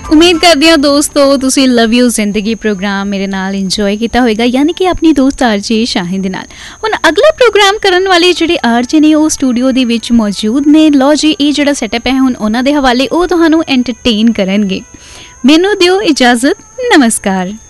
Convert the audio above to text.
ਉਮੀਦ ਕਰਦੀ ਹਾਂ ਦੋਸਤੋ ਤੁਸੀਂ ਲਵ ਯੂ ਜ਼ਿੰਦਗੀ ਪ੍ਰੋਗਰਾਮ ਮੇਰੇ ਨਾਲ ਇੰਜੋਏ ਕੀਤਾ ਹੋਵੇਗਾ, ਯਾਨੀ ਕਿ ਆਪਣੀ ਦੋਸਤ ਆਰਜੇ ਸ਼ਾਹੀਨ ਦੇ ਨਾਲ। ਹੁਣ ਅਗਲਾ ਪ੍ਰੋਗਰਾਮ ਕਰਨ ਵਾਲੇ ਜਿਹੜੇ ਆਰਜੇ ਨੇ ਉਹ ਸਟੂਡੀਓ ਦੇ ਵਿੱਚ ਮੌਜੂਦ ਨੇ। ਲਓ ਜੀ, ਇਹ ਜਿਹੜਾ ਸੈਟਅਪ ਹੈ ਹੁਣ ਉਹਨਾਂ ਦੇ ਹਵਾਲੇ, ਉਹ ਤੁਹਾਨੂੰ ਐਂਟਰਟੇਨ ਕਰਨਗੇ। ਮੈਨੂੰ ਦਿਓ ਇਜਾਜ਼ਤ, ਨਮਸਕਾਰ।